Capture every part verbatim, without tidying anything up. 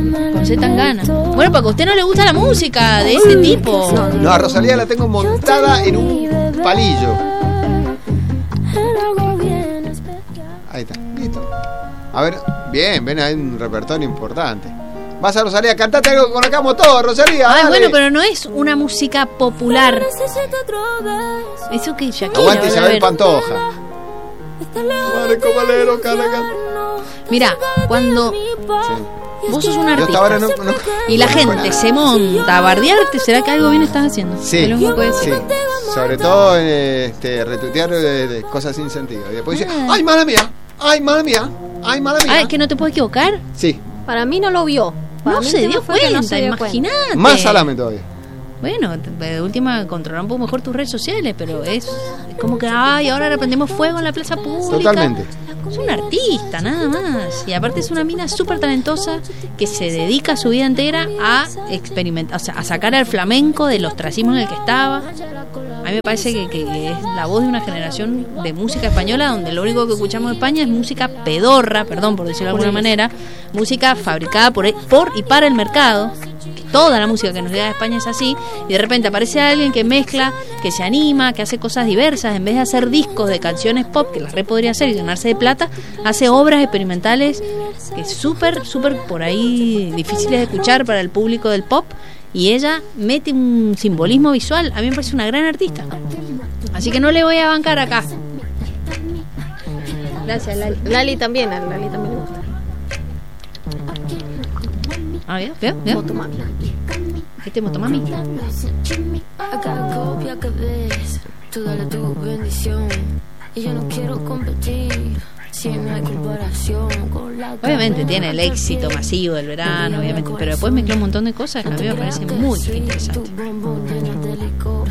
Con Z Tangana. Bueno, porque a usted no le gusta la música de ese tipo. No, a Rosalía la tengo montada en un palillo. Ahí está, listo. A ver, bien, ven, hay un repertorio importante. Vas a Rosalía, cantate algo que conozcamos todos, Rosalía. Ay, dale. bueno, pero no es una música popular. Eso que Shakira. Aguante Isabel Pantoja. Marco Valero, cara, cara. Mira, cuando Sí. vos sos un Yo hasta ahora artista no, no- y la no gente conozco se monta a bardearte, ¿será que algo bien estás haciendo? Sí, Es lo único que sí. decir. Sobre todo eh, este, retuitear de, de cosas sin sentido. Y después dice, Ah. ¡ay, mala mía! ¡Ay, mala mía! ¡Ay, mala mía! Ah, es que no te puedes equivocar. Sí, Para mí no lo vio. Para No mí se el tema dio fue que cuenta, no se dio cuenta. imagínate. más salame todavía. Bueno, de última controlar un poco mejor tus redes sociales, pero es, es como que, ay, ahora le prendemos fuego en la plaza pública. Totalmente. Es un artista, nada más. Y aparte es una mina súper talentosa que se dedica su vida entera a experimentar, o sea, a sacar al flamenco del ostracismo en el que estaba. A mí me parece que, que es la voz de una generación de música española donde lo único que escuchamos en España es música pedorra, perdón por decirlo de alguna manera, música fabricada por, por y para el mercado. Toda la música que nos llega de España es así, y de repente aparece alguien que mezcla, que se anima, que hace cosas diversas, en vez de hacer discos de canciones pop, que las re podría hacer y ganarse de plata, hace obras experimentales que súper, súper por ahí difíciles de escuchar para el público del pop, y ella mete un simbolismo visual. A mí me parece una gran artista, así que no le voy a bancar acá. Gracias, Lali. Lali también, a Lali también le gusta. Ah, ¿veo? ¿Veo? ¿Veo? Motomami. Este Motomami. A cada copia que ves, tú dale tu bendición. Y yo no quiero competir, si no hay comparación con la que Obviamente tiene el éxito masivo del verano, obviamente, pero después mezcla un montón de cosas que a mí me parecen muy interesantes. tu bombón lleno de licor.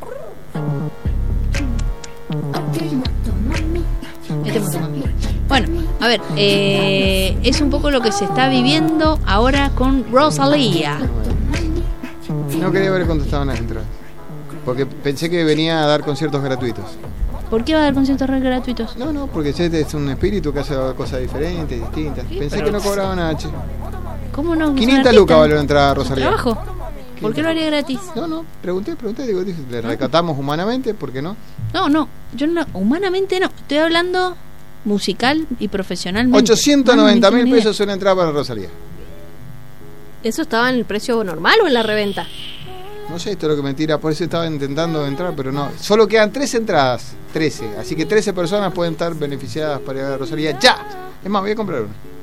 Este Motomami. Bueno, a ver, eh, es un poco lo que se está viviendo ahora con Rosalía. No quería ver cuánto estaban las entradas. Porque pensé que venía a dar conciertos gratuitos. ¿Por qué va a dar conciertos re gratuitos? No, no, porque este es un espíritu que hace cosas diferentes, distintas. Pensé pero- que no cobraban H. ¿Cómo no? quinientas lucas vale la entrada a Rosalía. ¿Trabajo? ¿Por qué lo haría gratis? No, no, pregunté, pregunté, digo, dije, le recatamos humanamente, ¿por qué no? No, no, yo no, humanamente no. Estoy hablando musical y profesionalmente. ochocientos noventa mil No, no tengo ni pesos una entrada para Rosalía. ¿Eso estaba en el precio normal o en la reventa? No sé, esto es lo que me tira, por eso estaba intentando entrar, pero no. Solo quedan tres entradas, trece. Así que trece personas pueden estar beneficiadas para ir a Rosalía ya. Es más, voy a comprar una.